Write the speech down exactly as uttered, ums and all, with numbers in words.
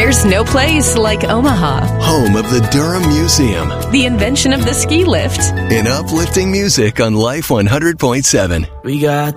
There's no place like Omaha, home of the Durham Museum, the invention of the ski lift, and uplifting music on Life one hundred point seven. We got